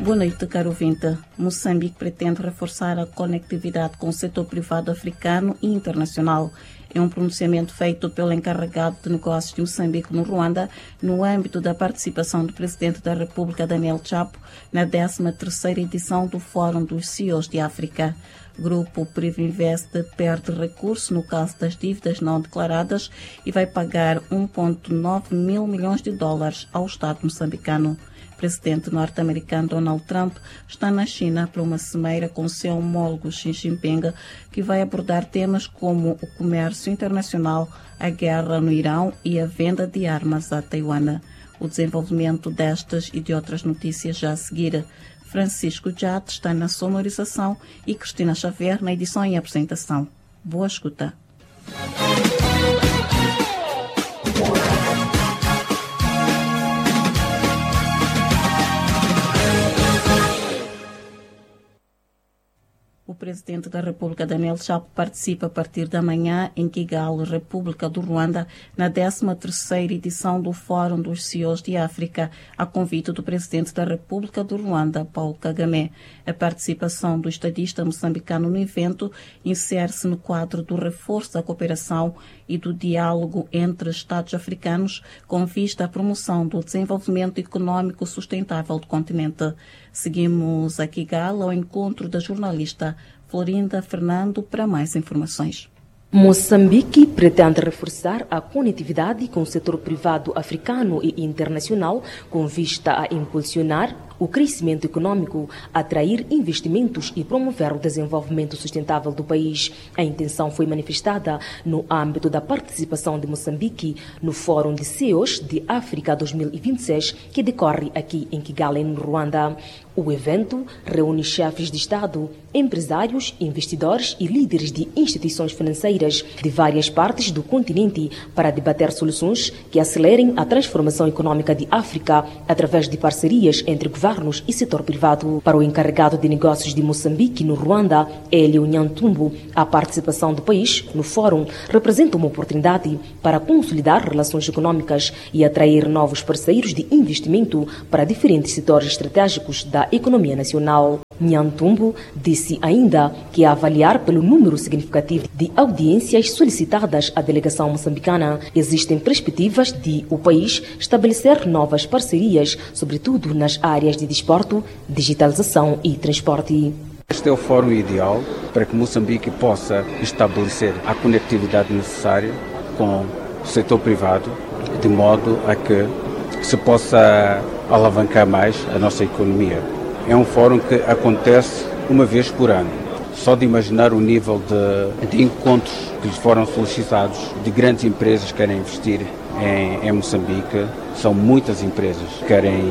Boa noite, caro ouvinte. Moçambique pretende reforçar a conectividade com o setor privado africano e internacional. É um pronunciamento feito pelo encarregado de negócios de Moçambique no Ruanda, no âmbito da participação do Presidente da República, Daniel Chapo, na 13ª edição do Fórum dos CEOs de África. Grupo Privinvest perde recurso no caso das dívidas não declaradas e vai pagar 1,9 mil milhões de dólares ao Estado moçambicano. O presidente norte-americano Donald Trump está na China para uma cimeira com seu homólogo Xi Jinping, que vai abordar temas como o comércio internacional, a guerra no Irão e a venda de armas a Taiwan. O desenvolvimento destas e de outras notícias já a seguir. Francisco Jade está na sonorização e Cristina Xavier na edição e apresentação. Boa escuta. O presidente da República, Daniel Chapo, participa a partir da manhã em Kigali, República do Ruanda, na 13ª edição do Fórum dos CEOs de África, a convite do presidente da República do Ruanda, Paul Kagame. A participação do estadista moçambicano no evento insere-se no quadro do reforço da cooperação e do diálogo entre Estados africanos com vista à promoção do desenvolvimento econômico sustentável do continente. Seguimos a Kigali ao encontro da jornalista Florinda Fernando para mais informações. Moçambique pretende reforçar a conectividade com o setor privado africano e internacional com vista a impulsionar o crescimento econômico, atrair investimentos e promover o desenvolvimento sustentável do país. A intenção foi manifestada no âmbito da participação de Moçambique no Fórum de CEOs de África 2026, que decorre aqui em Kigali, no Ruanda. O evento reúne chefes de Estado, empresários, investidores e líderes de instituições financeiras de várias partes do continente para debater soluções que acelerem a transformação econômica de África através de parcerias entre governos e setor privado. Para o encarregado de negócios de Moçambique no Ruanda, Hélio Nhantumbo, a participação do país no fórum representa uma oportunidade para consolidar relações econômicas e atrair novos parceiros de investimento para diferentes setores estratégicos da economia nacional. Nhantumbo disse ainda que, a avaliar pelo número significativo de audiências solicitadas à delegação moçambicana, existem perspectivas de o país estabelecer novas parcerias, sobretudo nas áreas de desporto, digitalização e transporte. Este é o fórum ideal para que Moçambique possa estabelecer a conectividade necessária com o setor privado, de modo a que se possa alavancar mais a nossa economia. É um fórum que acontece uma vez por ano. Só de imaginar o nível de encontros que lhes foram solicitados, de grandes empresas que querem investir em Moçambique. São muitas empresas que querem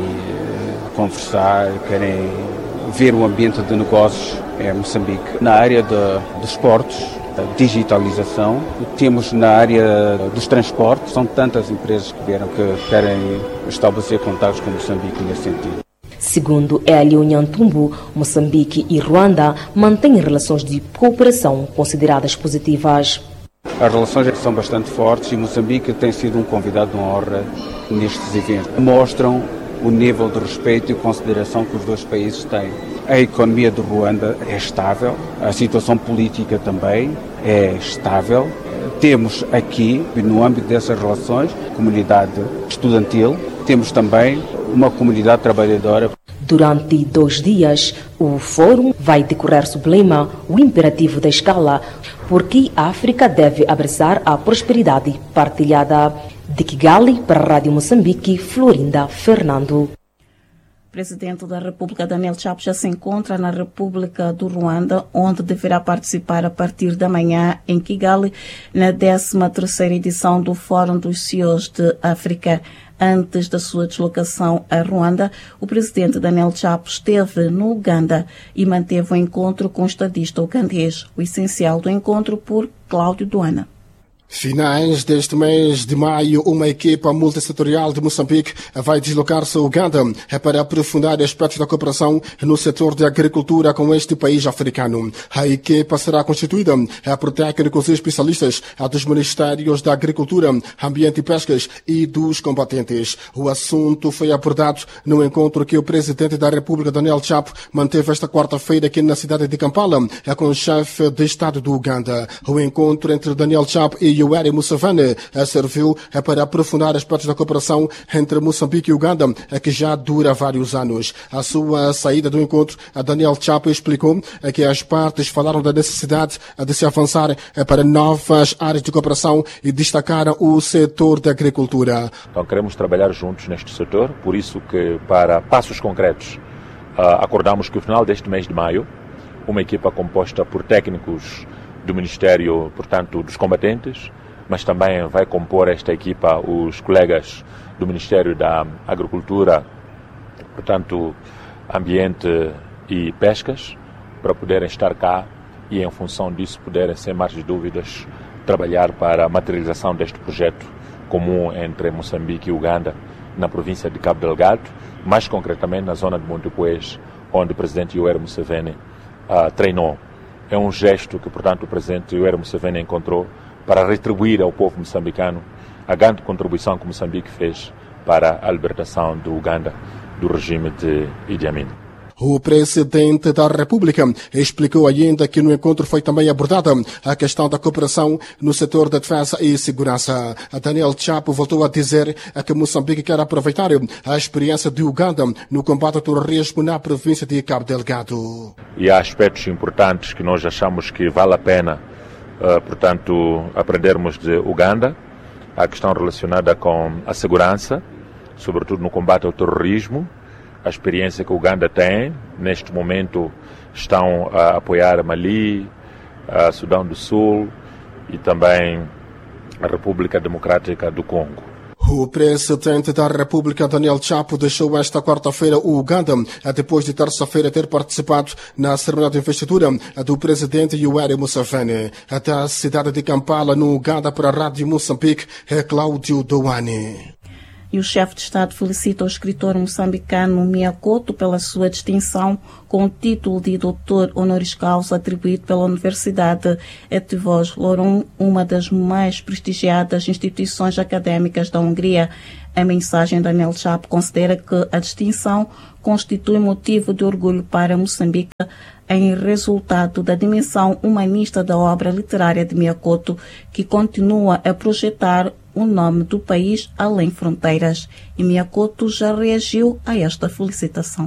conversar, querem ver o ambiente de negócios em Moçambique. Na área dos esportes, da digitalização, temos na área dos transportes, são tantas empresas que vieram que querem estabelecer contatos com Moçambique nesse sentido. Segundo Hélio Nhantumbo, Moçambique e Ruanda mantêm relações de cooperação consideradas positivas. As relações são bastante fortes e Moçambique tem sido um convidado de honra nestes eventos. Mostram o nível de respeito e consideração que os dois países têm. A economia do Ruanda é estável, a situação política também é estável. Temos aqui, no âmbito dessas relações, comunidade estudantil, temos também uma comunidade trabalhadora. Durante 2 dias, o fórum vai decorrer sob o lema o imperativo da escala, porque a África deve abraçar a prosperidade partilhada. De Kigali, para a Rádio Moçambique, Florinda Fernando. O presidente da República, Daniel Chapo, já se encontra na República do Ruanda, onde deverá participar a partir da manhã em Kigali, na 13ª edição do Fórum dos CEOs de África. Antes da sua deslocação a Ruanda, o presidente Daniel Chapo esteve no Uganda e manteve um encontro com o estadista ugandês. O essencial do encontro por Cláudio Duana. Finais deste mês de maio, uma equipa multissetorial de Moçambique vai deslocar-se a Uganda para aprofundar aspectos da cooperação no setor de agricultura com este país africano. A equipa será constituída por técnicos e especialistas dos Ministérios da Agricultura, Ambiente e Pescas e dos combatentes. O assunto foi abordado no encontro que o Presidente da República, Daniel Chapo, manteve esta quarta-feira aqui na cidade de Kampala com o chefe de Estado do Uganda. O encontro entre Daniel Chapo e Yoweri Museveni serviu para aprofundar aspectos da cooperação entre Moçambique e Uganda, que já dura vários anos. A sua saída do encontro, Daniel Chapo explicou que as partes falaram da necessidade de se avançar para novas áreas de cooperação e destacaram o setor da agricultura. Então queremos trabalhar juntos neste setor, por isso que para passos concretos acordamos que no final deste mês de maio, uma equipa composta por técnicos do Ministério, portanto, dos combatentes, mas também vai compor esta equipa os colegas do Ministério da Agricultura, portanto, Ambiente e Pescas, para poderem estar cá e, em função disso, poderem, sem margem de dúvidas, trabalhar para a materialização deste projeto comum entre Moçambique e Uganda, na província de Cabo Delgado, mais concretamente na zona de Montepuez, onde o presidente Yoweri Museveni treinou. É um gesto que, portanto, o presidente Yoweri Museveni encontrou para retribuir ao povo moçambicano a grande contribuição que Moçambique fez para a libertação do Uganda do regime de Idi Amin. O Presidente da República explicou ainda que no encontro foi também abordada a questão da cooperação no setor da defesa e segurança. Daniel Chapo voltou a dizer que Moçambique quer aproveitar a experiência de Uganda no combate ao terrorismo na província de Cabo Delgado. E há aspectos importantes que nós achamos que vale a pena, portanto, aprendermos de Uganda. A questão relacionada com a segurança, sobretudo no combate ao terrorismo. A experiência que o Uganda tem, neste momento estão a apoiar Mali, a Sudão do Sul e também a República Democrática do Congo. O Presidente da República, Daniel Chapo, deixou esta quarta-feira o Uganda, depois de terça-feira ter participado na cerimônia de investidura do Presidente Yoweri Museveni. Da cidade de Kampala, no Uganda, para a Rádio Moçambique, é Cláudio Douane. E o chefe de Estado felicita o escritor moçambicano Mia Couto pela sua distinção com o título de doutor honoris causa atribuído pela Universidade Eötvös Loránd, uma das mais prestigiadas instituições académicas da Hungria. A mensagem de Daniel Chapo considera que a distinção constitui motivo de orgulho para Moçambique em resultado da dimensão humanista da obra literária de Mia Couto, que continua a projetar o nome do país além fronteiras. E Mia Couto já reagiu a esta felicitação.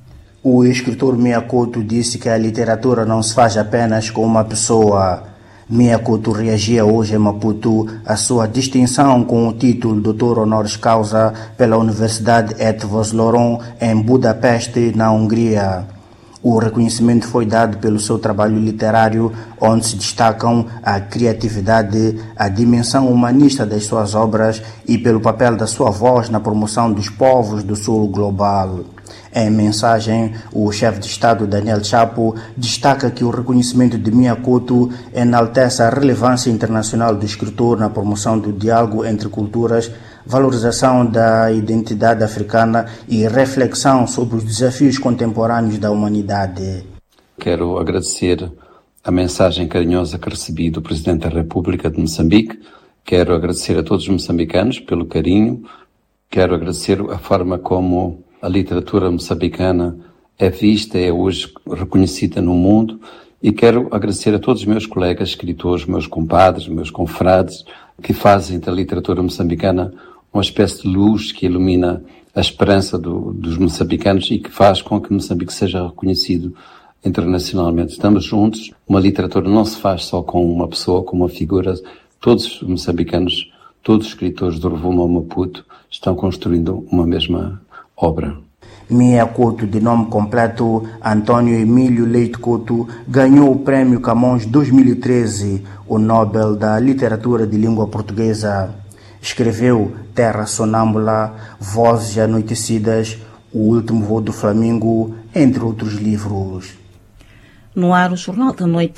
O escritor Mia Couto disse que a literatura não se faz apenas com uma pessoa. Mia Couto reagia hoje em Maputo à sua distinção com o título Doutor Honoris Causa pela Universidade Eötvös Loránd em Budapeste, na Hungria. O reconhecimento foi dado pelo seu trabalho literário, onde se destacam a criatividade, a dimensão humanista das suas obras e pelo papel da sua voz na promoção dos povos do sul global. Em mensagem, o chefe de Estado, Daniel Chapo, destaca que o reconhecimento de Mia Couto enaltece a relevância internacional do escritor na promoção do diálogo entre culturas, valorização da identidade africana e reflexão sobre os desafios contemporâneos da humanidade. Quero agradecer a mensagem carinhosa que recebi do Presidente da República de Moçambique. Quero agradecer a todos os moçambicanos pelo carinho. Quero agradecer a forma como a literatura moçambicana é vista, é hoje reconhecida no mundo. E quero agradecer a todos os meus colegas escritores, meus compadres, meus confrades, que fazem da literatura moçambicana uma espécie de luz que ilumina a esperança dos moçambicanos e que faz com que Moçambique seja reconhecido internacionalmente. Estamos juntos. Uma literatura não se faz só com uma pessoa, com uma figura. Todos os moçambicanos, todos os escritores do Rovuma ao Maputo estão construindo uma mesma obra. Mia Couto, de nome completo Antônio Emílio Leite Couto, ganhou o Prémio Camões 2013, o Nobel da Literatura de Língua Portuguesa. Escreveu Terra Sonâmbula, Vozes Anoitecidas, O Último Voo do Flamingo, entre outros livros. No ar, o Jornal da Noite.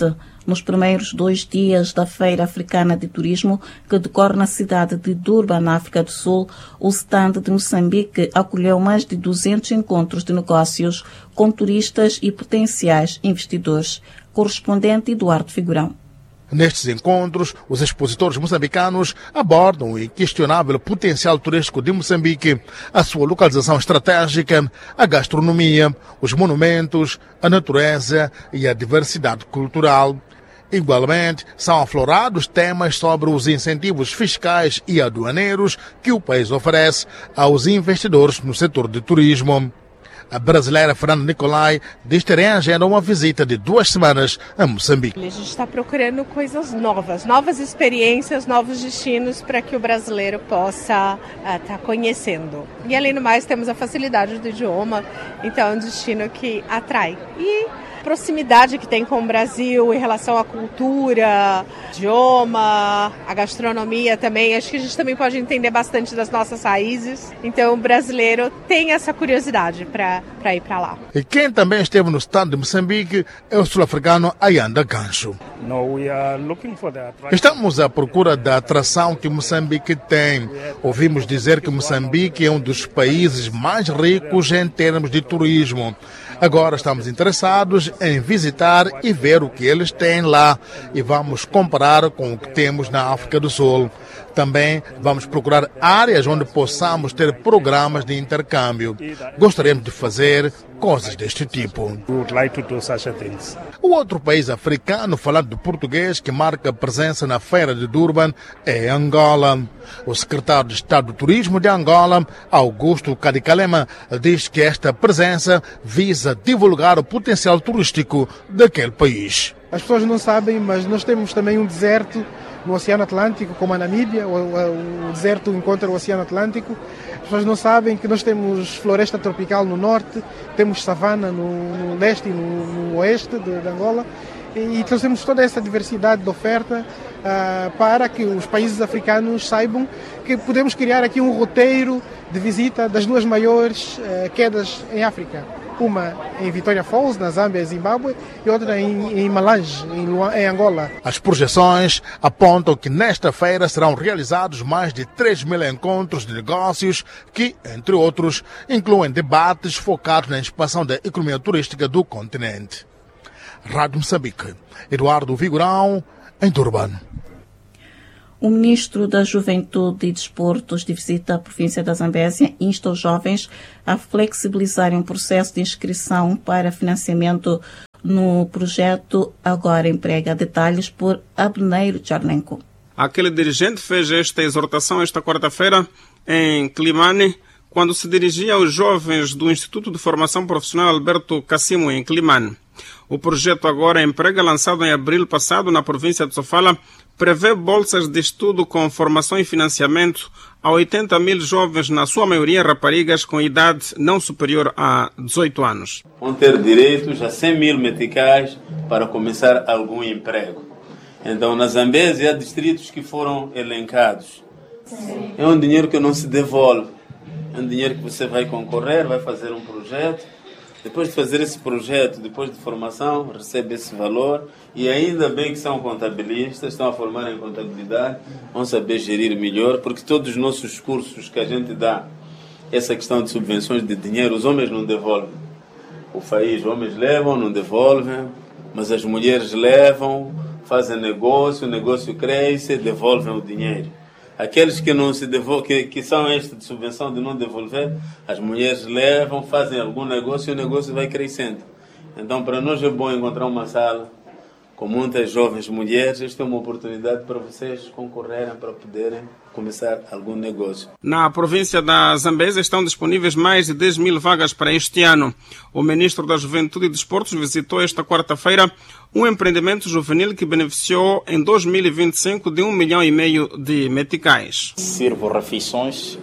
Nos primeiros 2 dias da Feira Africana de Turismo, que decorre na cidade de Durban, na África do Sul, o stand de Moçambique acolheu mais de 200 encontros de negócios com turistas e potenciais investidores. Correspondente Eduardo Figurão. Nestes encontros, os expositores moçambicanos abordam o inquestionável potencial turístico de Moçambique, a sua localização estratégica, a gastronomia, os monumentos, a natureza e a diversidade cultural. Igualmente, são aflorados temas sobre os incentivos fiscais e aduaneiros que o país oferece aos investidores no setor de turismo. A brasileira Fernanda Nicolai diz ter em agenda uma visita de 2 semanas a Moçambique. A gente está procurando coisas novas experiências, novos destinos para que o brasileiro possa estar conhecendo. E além do mais, temos a facilidade do idioma, então é um destino que atrai. E proximidade que tem com o Brasil em relação à cultura, idioma, a gastronomia também. Acho que a gente também pode entender bastante das nossas raízes. Então o brasileiro tem essa curiosidade para ir para lá. E quem também esteve no stand de Moçambique é o sul-africano Ayanda Gancho. Estamos à procura da atração que Moçambique tem. Ouvimos dizer que Moçambique é um dos países mais ricos em termos de turismo. Agora estamos interessados em visitar e ver o que eles têm lá e vamos comparar com o que temos na África do Sul. Também vamos procurar áreas onde possamos ter programas de intercâmbio. Gostaríamos de fazer coisas deste tipo. O outro país africano falante de português que marca presença na Feira de Durban é Angola. O secretário de Estado do Turismo de Angola, Augusto Kadikhalema, diz que esta presença visa divulgar o potencial turístico daquele país. As pessoas não sabem, mas nós temos também um deserto no Oceano Atlântico, como a Namíbia, o deserto encontra o Oceano Atlântico. As pessoas não sabem que nós temos floresta tropical no norte, temos savana no leste e no oeste de Angola, e trouxemos toda essa diversidade de oferta para que os países africanos saibam que podemos criar aqui um roteiro de visita das 2 maiores quedas em África. Uma em Vitória Falls, na Zâmbia e Zimbábue, e outra em Malange, em Angola. As projeções apontam que nesta feira serão realizados mais de 3.000 encontros de negócios que, entre outros, incluem debates focados na expansão da economia turística do continente. Rádio Moçambique, Eduardo Figurão, em Durban. O ministro da Juventude e Desportos de visita à província da Zambésia insta os jovens a flexibilizarem o processo de inscrição para financiamento no projeto Agora Emprega. Detalhes por Abneiro Charlenko. Aquele dirigente fez esta exortação esta quarta-feira em Climane, quando se dirigia aos jovens do Instituto de Formação Profissional Alberto Cassimo, em Climane. O projeto Agora Emprega, lançado em abril passado na província de Sofala, prevê bolsas de estudo com formação e financiamento a 80.000 jovens, na sua maioria raparigas com idade não superior a 18 anos. Vão ter direitos a 100.000 meticais para começar algum emprego. Então, na Zambésia, há distritos que foram elencados. É um dinheiro que não se devolve. É um dinheiro que você vai concorrer, vai fazer um projeto. Depois de fazer esse projeto, depois de formação, recebe esse valor. E ainda bem que são contabilistas, estão a formar em contabilidade, vão saber gerir melhor, porque todos os nossos cursos que a gente dá, essa questão de subvenções de dinheiro, os homens não devolvem. O país, os homens levam, não devolvem, mas as mulheres levam, fazem negócio, o negócio cresce, devolvem o dinheiro. Aqueles que não se devolvem, que são este de subvenção de não devolver, as mulheres levam, fazem algum negócio e o negócio vai crescendo. Então, para nós é bom encontrar uma sala com muitas jovens mulheres. Esta é uma oportunidade para vocês concorrerem, para poderem começar algum negócio. Na província da Zambésia estão disponíveis mais de 10.000 vagas para este ano. O ministro da Juventude e Desportos visitou esta quarta-feira um empreendimento juvenil que beneficiou em 2025 de 1,5 milhão de meticais. Sirvo refeições,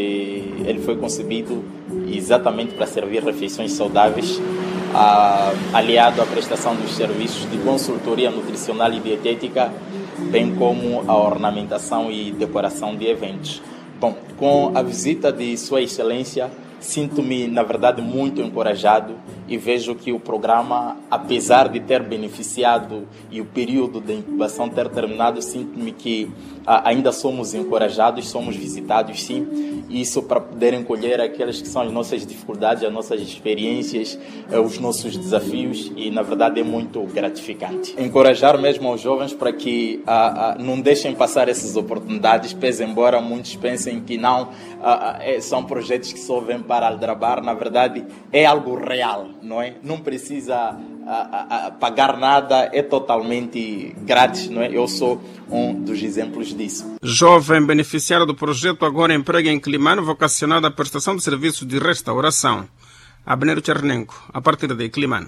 ele foi concebido exatamente para servir refeições saudáveis, aliado à prestação dos serviços de consultoria nutricional e dietética, bem como a ornamentação e decoração de eventos. Bom, com a visita de Sua Excelência, sinto-me, na verdade, muito encorajado e vejo que o programa, apesar de ter beneficiado e o período de incubação ter terminado, sinto-me que ainda somos encorajados, somos visitados, sim, isso para poderem colher aquelas que são as nossas dificuldades, as nossas experiências, os nossos desafios, e na verdade é muito gratificante. Encorajar mesmo aos jovens para que não deixem passar essas oportunidades, pese embora muitos pensem que não, são projetos que só vêm para aldrabar, na verdade é algo real, não é? Não precisa pagar nada, é totalmente grátis, não é? Eu sou um dos exemplos disso. Jovem beneficiário do projeto Agora Emprego em Climane, vocacionado à prestação de serviços de restauração. Abner Chernenko, a partir de Climane.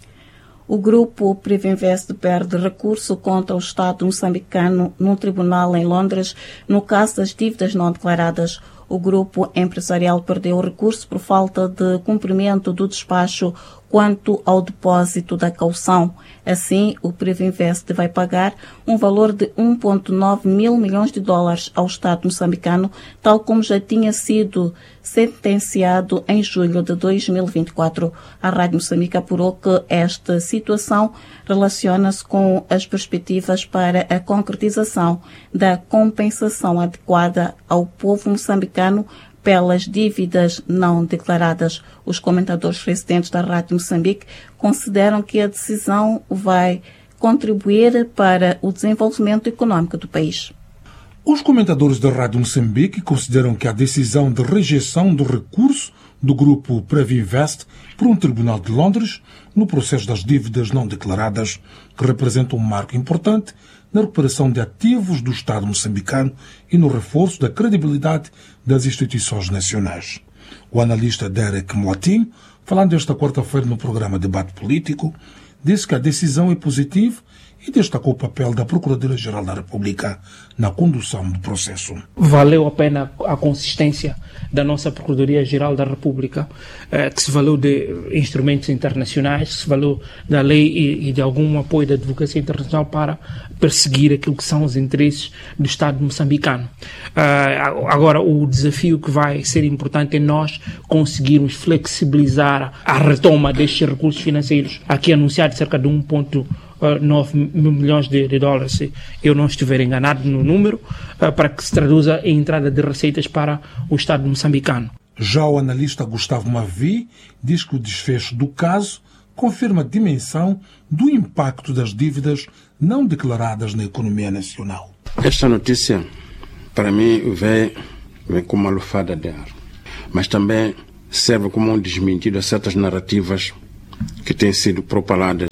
O grupo Previnvest perde recurso contra o Estado moçambicano num tribunal em Londres no caso das dívidas não declaradas. O grupo empresarial perdeu o recurso por falta de cumprimento do despacho quanto ao depósito da caução. Assim, o Previnvest vai pagar um valor de 1,9 mil milhões de dólares ao Estado moçambicano, tal como já tinha sido sentenciado em julho de 2024. A Rádio Moçambique apurou que esta situação relaciona-se com as perspectivas para a concretização da compensação adequada ao povo moçambicano pelas dívidas não declaradas. Os comentadores residentes da Rádio Moçambique consideram que a decisão vai contribuir para o desenvolvimento econômico do país. Os comentadores da Rádio Moçambique consideram que a decisão de rejeição do recurso do grupo Previnvest por um tribunal de Londres no processo das dívidas não declaradas, que representa um marco importante na recuperação de ativos do Estado moçambicano e no reforço da credibilidade das instituições nacionais. O analista Derek Moatinho, falando esta quarta-feira no programa Debate Político, disse que a decisão é positiva e destacou o papel da Procuradoria-Geral da República na condução do processo. Valeu a pena a consistência da nossa Procuradoria-Geral da República, que se valeu de instrumentos internacionais, que se valeu da lei e de algum apoio da advocacia internacional para perseguir aquilo que são os interesses do Estado moçambicano. Agora, o desafio que vai ser importante é nós conseguirmos flexibilizar a retoma destes recursos financeiros, aqui anunciado cerca de 1,9 milhões de dólares, se eu não estiver enganado no número, para que se traduza em entrada de receitas para o Estado moçambicano. Já o analista Gustavo Mavi diz que o desfecho do caso confirma a dimensão do impacto das dívidas não declaradas na economia nacional. Esta notícia, para mim, vem como uma lufada de ar, mas também serve como um desmentido a certas narrativas que têm sido propaladas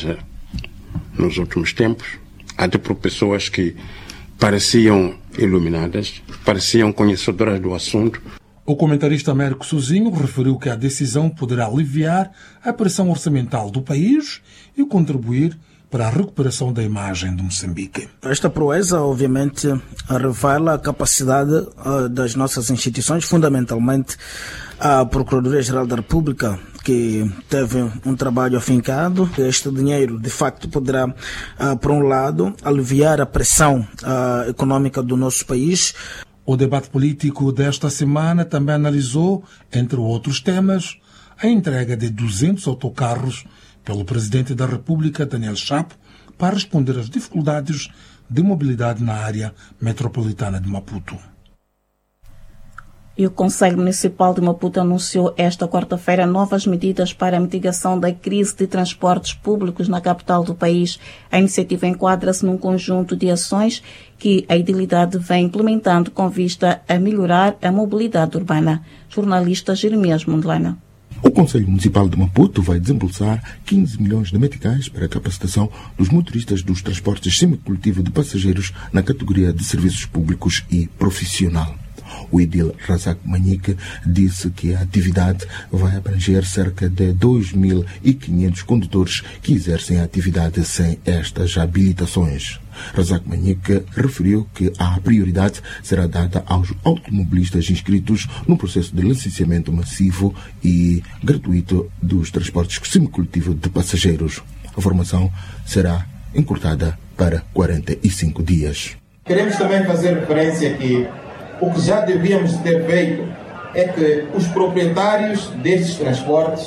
nos últimos tempos, até por pessoas que pareciam iluminadas, pareciam conhecedoras do assunto. O comentarista Américo Sozinho referiu que a decisão poderá aliviar a pressão orçamental do país e contribuir para a recuperação da imagem de Moçambique. Esta proeza, obviamente, revela a capacidade das nossas instituições, fundamentalmente a Procuradoria-Geral da República, que teve um trabalho afincado. Este dinheiro, de facto, poderá, por um lado, aliviar a pressão econômica do nosso país. O debate político desta semana também analisou, entre outros temas, a entrega de 200 autocarros pelo Presidente da República, Daniel Chapo, para responder às dificuldades de mobilidade na área metropolitana de Maputo. E o Conselho Municipal de Maputo anunciou esta quarta-feira novas medidas para a mitigação da crise de transportes públicos na capital do país. A iniciativa enquadra-se num conjunto de ações que a Idilidade vem implementando com vista a melhorar a mobilidade urbana. Jornalista Jeremias Mondlana. O Conselho Municipal de Maputo vai desembolsar 15 milhões de meticais para a capacitação dos motoristas dos transportes semicoletivo de passageiros na categoria de serviços públicos e profissional. O edil Razak Manique disse que a atividade vai abranger cerca de 2.500 condutores que exercem a atividade sem estas habilitações. Razak Manique referiu que a prioridade será dada aos automobilistas inscritos no processo de licenciamento massivo e gratuito dos transportes semicoletivo de passageiros. A formação será encurtada para 45 dias. Queremos também fazer referência que o que já devíamos ter feito é que os proprietários destes transportes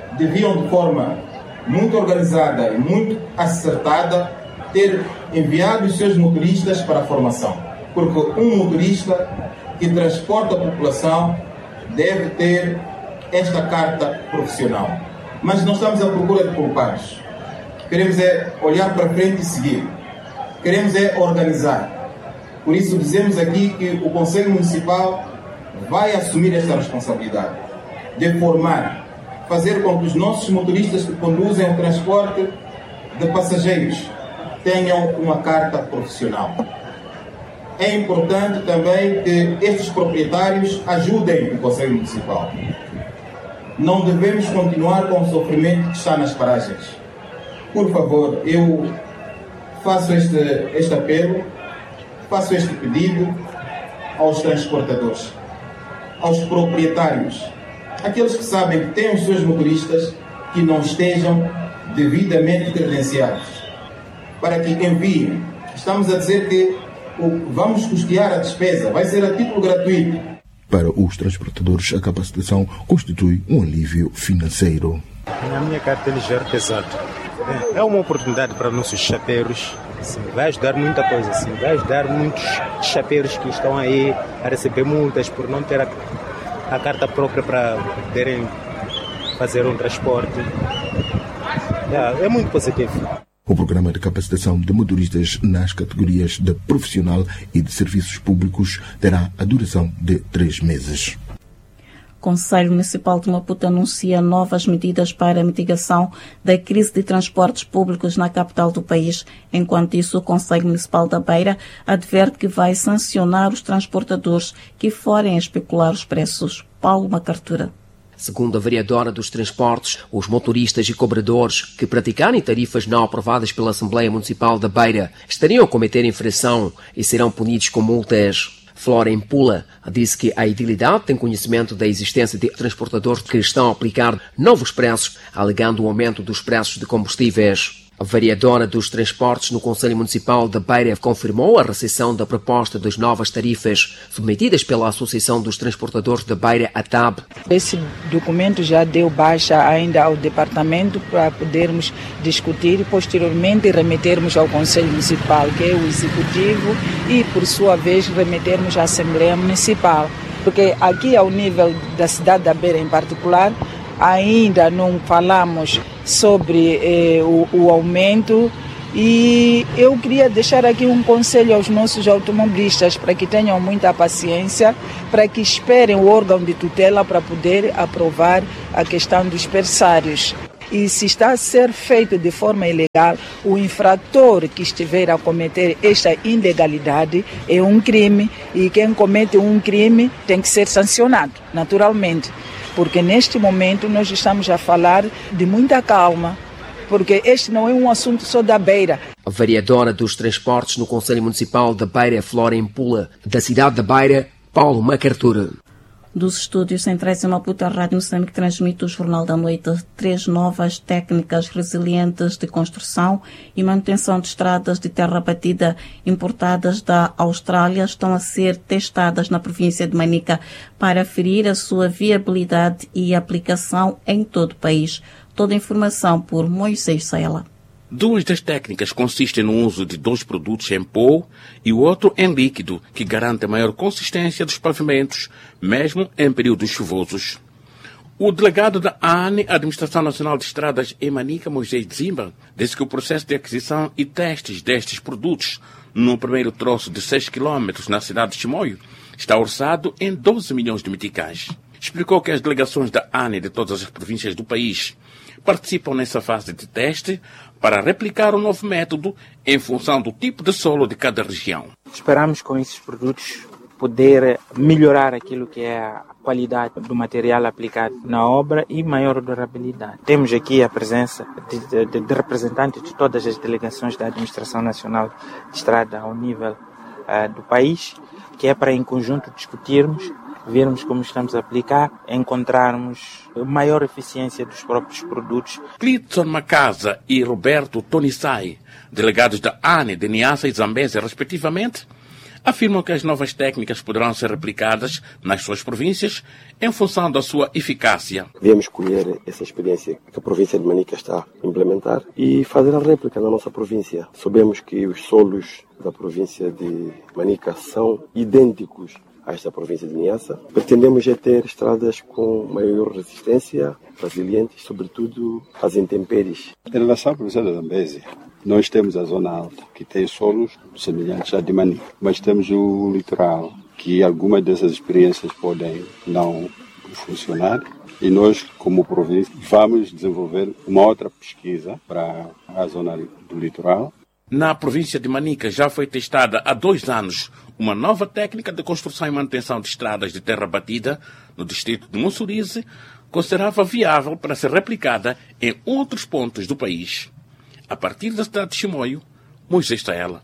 deviam de forma muito organizada e muito acertada ter enviado os seus motoristas para a formação. Porque um motorista que transporta a população deve ter esta carta profissional. Mas não estamos à procura de culpados. Queremos é olhar para frente e seguir. Queremos é organizar. Por isso dizemos aqui que o Conselho Municipal vai assumir esta responsabilidade de formar, fazer com que os nossos motoristas que conduzem o transporte de passageiros tenham uma carta profissional. É importante também que estes proprietários ajudem o Conselho Municipal. Não devemos continuar com o sofrimento que está nas paragens. Por favor, eu faço este apelo, faço este pedido aos transportadores, aos proprietários, aqueles que sabem que têm os seus motoristas que não estejam devidamente credenciados, para que enviem. Estamos a dizer que vamos custear a despesa, vai ser a título gratuito. Para os transportadores, a capacitação constitui um alívio financeiro. Na minha carta, ligeiro pesado. É uma oportunidade para nossos chapeiros. Sim, vai ajudar muita coisa. Sim, vai ajudar muitos chapeiros que estão aí a receber multas por não ter a carta própria para poderem fazer um transporte. É muito positivo. O programa de capacitação de motoristas nas categorias de profissional e de serviços públicos terá a duração de 3 meses. O Conselho Municipal de Maputo anuncia novas medidas para a mitigação da crise de transportes públicos na capital do país. Enquanto isso, o Conselho Municipal da Beira adverte que vai sancionar os transportadores que forem especular os preços. Paulo Macartura. Segundo a vereadora dos transportes, os motoristas e cobradores que praticarem tarifas não aprovadas pela Assembleia Municipal da Beira estariam a cometer infração e serão punidos com multas. Flora Empula disse que a edilidade tem conhecimento da existência de transportadores que estão a aplicar novos preços, alegando o aumento dos preços de combustíveis. A vereadora dos transportes no Conselho Municipal da Beira confirmou a recepção da proposta das novas tarifas submetidas pela Associação dos Transportadores da Beira, ATAB. Esse documento já deu baixa ainda ao departamento para podermos discutir e posteriormente remetermos ao Conselho Municipal, que é o Executivo, e por sua vez remetermos à Assembleia Municipal. Porque aqui ao nível da cidade da Beira em particular, ainda não falamos sobre o aumento, e eu queria deixar aqui um conselho aos nossos automobilistas para que tenham muita paciência, para que esperem o órgão de tutela para poder aprovar a questão dos berçários. E se está a ser feito de forma ilegal, o infrator que estiver a cometer esta ilegalidade é um crime, e quem comete um crime tem que ser sancionado, naturalmente. Porque neste momento nós estamos a falar de muita calma, porque este não é um assunto só da Beira. A vereadora dos transportes no Conselho Municipal da Beira, Flora Empula, da cidade da Beira, Paulo Macartura. Dos estúdios centrais em Maputo, a Rádio Moçambique transmite o Jornal da Noite. 3 novas técnicas resilientes de construção e manutenção de estradas de terra batida importadas da Austrália estão a ser testadas na província de Manica para aferir a sua viabilidade e aplicação em todo o país. Toda a informação por Moisés Saela. 2 das técnicas consistem no uso de 2 produtos em pó e o outro em líquido, que garante a maior consistência dos pavimentos, mesmo em períodos chuvosos. O delegado da ANE, Administração Nacional de Estradas em Manica, Moisés Zimba, disse que o processo de aquisição e testes destes produtos no primeiro troço de 6 km na cidade de Chimoio está orçado em 12 milhões de meticais. Explicou que as delegações da ANE de todas as províncias do país participam nessa fase de teste para replicar o novo método em função do tipo de solo de cada região. Esperamos com esses produtos poder melhorar aquilo que é a qualidade do material aplicado na obra e maior durabilidade. Temos aqui a presença de representantes de todas as delegações da Administração Nacional de Estrada ao nível do país, que é para em conjunto discutirmos, vermos como estamos a aplicar, encontrarmos maior eficiência dos próprios produtos. Clitson Macasa e Roberto Tonissai, delegados da ANE, de Niassa e Zambésia, respectivamente, afirmam que as novas técnicas poderão ser replicadas nas suas províncias em função da sua eficácia. Viemos escolher essa experiência que a província de Manica está a implementar e fazer a réplica na nossa província. Sabemos que os solos da província de Manica são idênticos a esta província de Niassa. Pretendemos ter estradas com maior resistência, resilientes, sobretudo às intempéries. Em relação à província da Zambésia, nós temos a zona alta, que tem solos semelhantes à de Manica, mas temos o litoral, que algumas dessas experiências podem não funcionar, e nós, como província, vamos desenvolver uma outra pesquisa para a zona do litoral. Na província de Manica já foi testada há 2 anos uma nova técnica de construção e manutenção de estradas de terra batida no distrito de Mussurize, considerava viável para ser replicada em outros pontos do país. A partir da cidade de Chimoio, Moisés Taela.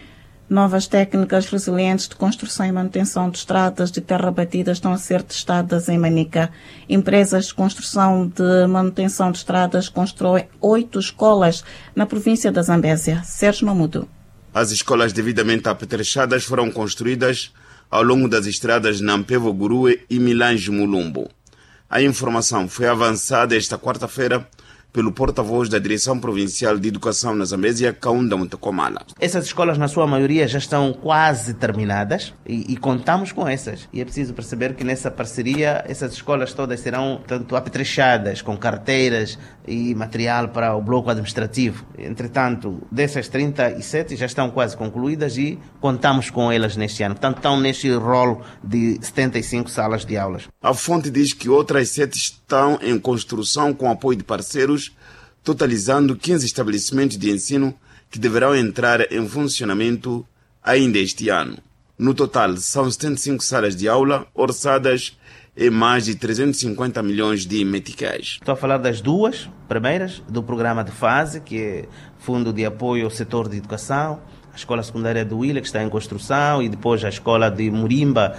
Novas técnicas resilientes de construção e manutenção de estradas de terra batida estão a ser testadas em Manica. Empresas de construção de manutenção de estradas constroem 8 escolas na província da Zambésia. Sérgio Mamudo. As escolas devidamente apetrechadas foram construídas ao longo das estradas Nampevo-Gurue e Milange-Mulumbo. A informação foi avançada esta quarta-feira pelo porta-voz da Direção Provincial de Educação na Zambésia, Kaunda Mutekomala. Essas escolas, na sua maioria, já estão quase terminadas e contamos com essas. E é preciso perceber que nessa parceria, essas escolas todas serão, tanto apetrechadas, com carteiras e material para o bloco administrativo. Entretanto, dessas 37 já estão quase concluídas e contamos com elas neste ano. Portanto, estão neste rolo de 75 salas de aulas. A fonte diz que outras 7 estão em construção com apoio de parceiros, totalizando 15 estabelecimentos de ensino que deverão entrar em funcionamento ainda este ano. No total, são 75 salas de aula orçadas em mais de 350 milhões de meticais. Estou a falar das 2 primeiras do programa de fase, que é Fundo de Apoio ao Setor de Educação, a Escola Secundária do Huila, que está em construção, e depois a Escola de Murimba,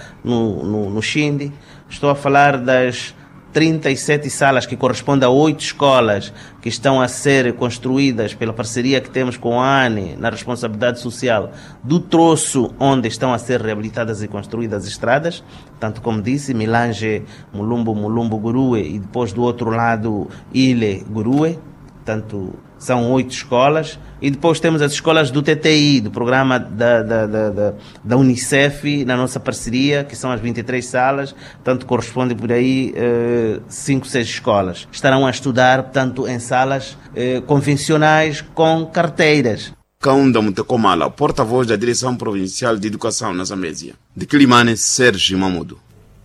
no Xindi. Estou a falar das 37 salas que correspondem a 8 escolas que estão a ser construídas pela parceria que temos com a ANE na responsabilidade social do troço onde estão a ser reabilitadas e construídas estradas, tanto como disse, Milange, Mulumbo, Gurue, e depois do outro lado Ile, Gurue. Portanto, são 8 escolas. E depois temos as escolas do TTI, do programa da Unicef, na nossa parceria, que são as 23 salas. Portanto, corresponde por aí 5, 6 escolas. Estarão a estudar, portanto, em salas convencionais com carteiras. Kaunda Mutekomala, porta-voz da Direção Provincial de Educação na Zambésia. De Quilimane, Sérgio Mamudo.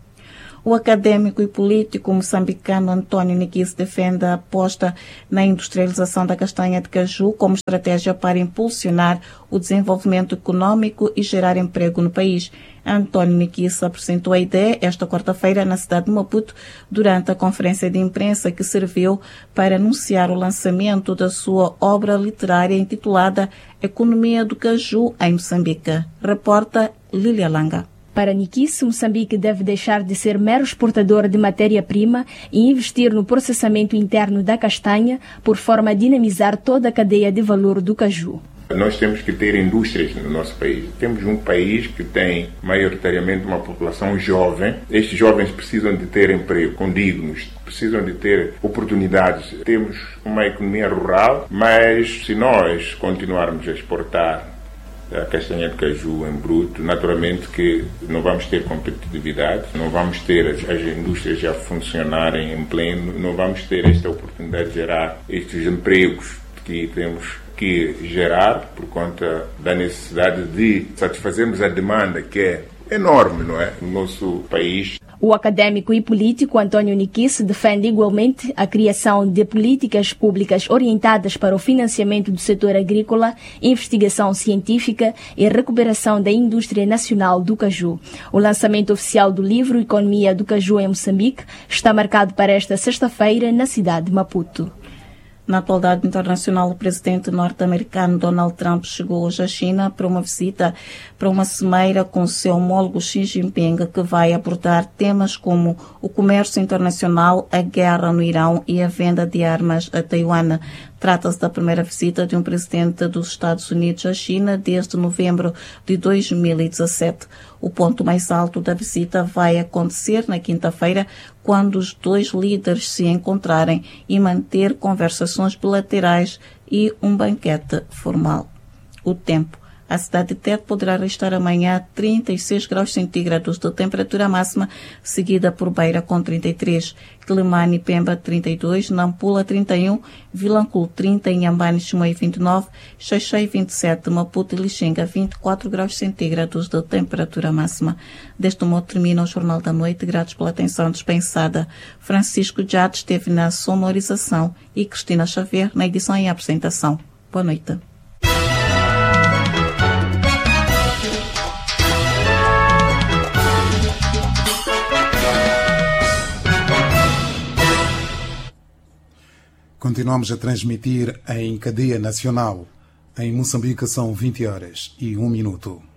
O acadêmico e político moçambicano António Niquis defende a aposta na industrialização da castanha de caju como estratégia para impulsionar o desenvolvimento econômico e gerar emprego no país. António Niquis apresentou a ideia esta quarta-feira na cidade de Maputo durante a conferência de imprensa que serviu para anunciar o lançamento da sua obra literária intitulada Economia do Caju em Moçambique. Reporta Lília Langa. Para Niquis, Moçambique deve deixar de ser mero exportador de matéria-prima e investir no processamento interno da castanha, por forma a dinamizar toda a cadeia de valor do caju. Nós temos que ter indústrias no nosso país. Temos um país que tem maioritariamente uma população jovem. Estes jovens precisam de ter emprego condignos, precisam de ter oportunidades. Temos uma economia rural, mas se nós continuarmos a exportar a castanha de caju em bruto, naturalmente que não vamos ter competitividade, não vamos ter as indústrias já funcionarem em pleno, não vamos ter esta oportunidade de gerar estes empregos que temos que gerar por conta da necessidade de satisfazermos a demanda que é enorme, não é, no nosso país. O acadêmico e político António Niquis defende igualmente a criação de políticas públicas orientadas para o financiamento do setor agrícola, investigação científica e recuperação da indústria nacional do caju. O lançamento oficial do livro Economia do Caju em Moçambique está marcado para esta sexta-feira na cidade de Maputo. Na atualidade internacional, o presidente norte-americano Donald Trump chegou hoje à China para uma visita para uma cimeira com seu homólogo Xi Jinping, que vai abordar temas como o comércio internacional, a guerra no Irão e a venda de armas a Taiwan. Trata-se da primeira visita de um presidente dos Estados Unidos à China desde novembro de 2017. O ponto mais alto da visita vai acontecer na quinta-feira, quando os dois líderes se encontrarem e manter conversações bilaterais e um banquete formal. O tempo. A cidade de Tete poderá registrar amanhã 36 graus centígrados de temperatura máxima, seguida por Beira com 33, Quelimane e Pemba 32, Nampula 31, Vilanculo 30, Inhambane e Chimoio 29, Xaixai 27, Maputo e Lixinga 24 graus centígrados de temperatura máxima. Deste modo termina o Jornal da Noite, gratos pela atenção dispensada. Francisco Jade esteve na sonorização e Cristina Xavier na edição e apresentação. Boa noite. Continuamos a transmitir em cadeia nacional. Em Moçambique são 20 horas e 1 minuto.